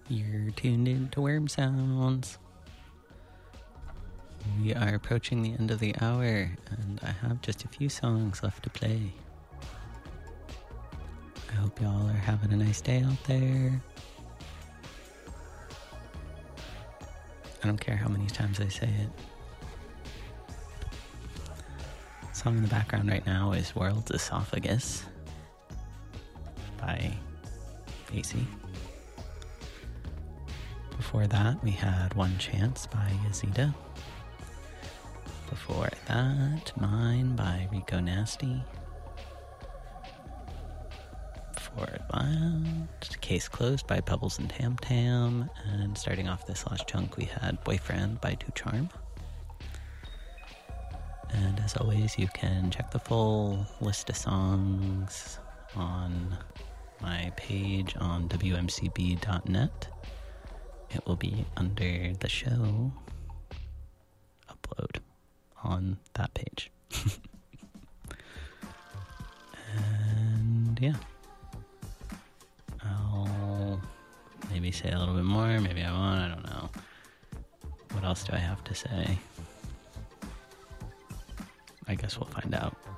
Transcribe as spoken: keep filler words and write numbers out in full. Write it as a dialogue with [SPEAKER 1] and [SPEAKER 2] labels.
[SPEAKER 1] You're tuned into Worm Sounds. We are approaching the end of the hour, and I have just a few songs left to play. I hope y'all are having a nice day out there. I don't care how many times I say it. The song in the background right now is World's Esophagus by Facey. Before that, we had One Chance by Yazida. Before that, Mine by Rico Nasty. Before that, Case Closed by Pebbles and Tam Tam. And starting off this last chunk, we had Boyfriend by Two Charm. And as always, you can check the full list of songs on my page on W M C B dot net. It will be under the show upload on that page. And yeah, I'll maybe say a little bit more, maybe I won't, I don't know. What else do I have to say? I guess we'll find out.